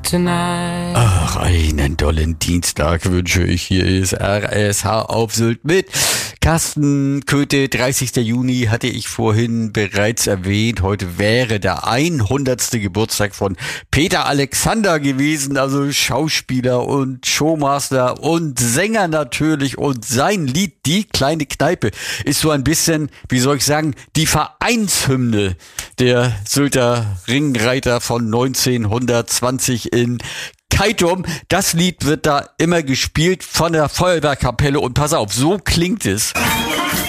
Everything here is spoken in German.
tonight. Ach, einen tollen Dienstag wünsche ich. Hier ist RSH auf Sylt mit Carsten Köthe. 30. Juni hatte ich vorhin bereits erwähnt. Heute wäre der 100. Geburtstag von Peter Alexander gewesen, also Schauspieler und Showmaster und Sänger natürlich. Und sein Lied Die kleine Kneipe ist so ein bisschen, wie soll ich sagen, die Vereinshymne der Sylter Ringreiter von 1920 in Keitum. Das Lied wird da immer gespielt von der Feuerwehrkapelle und pass auf, so klingt es.